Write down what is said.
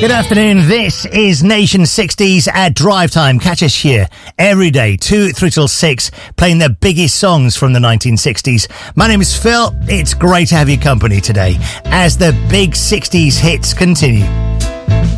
Good afternoon, this is Nation 60s at Drive Time. Catch us here every day, 2 through till 6, playing the biggest songs from the 1960s. My name is Phil, it's great to have your company today as the big 60s hits continue.